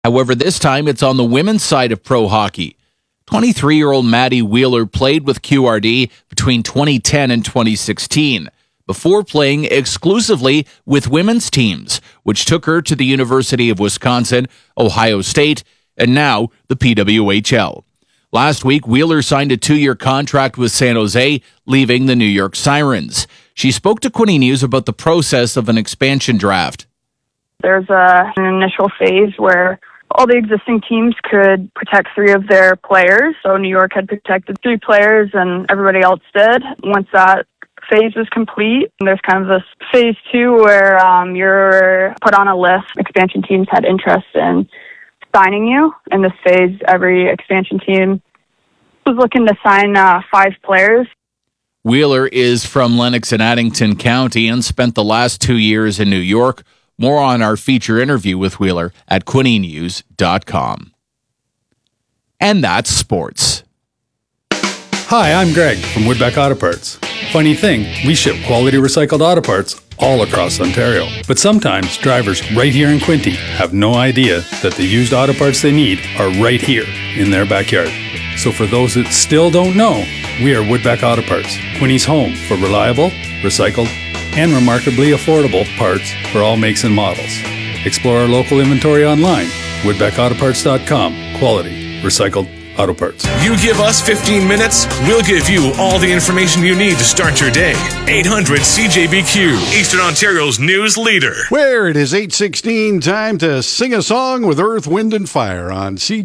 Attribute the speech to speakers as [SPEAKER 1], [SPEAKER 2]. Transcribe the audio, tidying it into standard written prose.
[SPEAKER 1] However, this time it's on the women's side of pro hockey. 23-year-old Maddie Wheeler played with QRD between 2010 and 2016, before playing exclusively with women's teams, which took her to the University of Wisconsin, Ohio State, and now the PWHL. Last week, Wheeler signed a 2-year contract with San Jose, leaving the New York Sirens. She spoke to Quinny News about the process of an expansion draft.
[SPEAKER 2] There's an initial phase where all the existing teams could protect 3 of their players. So New York had protected 3 players and everybody else did. Once that phase was complete, there's kind of this phase 2 where you're put on a list. Expansion teams had interest in signing you. In this phase, every expansion team was looking to sign 5 players.
[SPEAKER 1] Wheeler is from Lennox and Addington County and spent the last 2 years in New York. More on our feature interview with Wheeler at quinnynews.com. And that's sports.
[SPEAKER 3] Hi, I'm Greg from Woodbeck Auto Parts. Funny thing, we ship quality recycled auto parts all across Ontario. But sometimes drivers right here in Quinte have no idea that the used auto parts they need are right here in their backyard. So for those that still don't know, we are Woodbeck Auto Parts, Quinte's home for reliable, recycled, and remarkably affordable parts for all makes and models. Explore our local inventory online, woodbeckautoparts.com. Quality, recycled auto parts.
[SPEAKER 4] You give us 15 minutes, we'll give you all the information you need to start your day. 800 CJBQ, Eastern Ontario's news leader.
[SPEAKER 5] Where it is 8:16, time to sing a song with Earth, Wind, and Fire on CJBQ.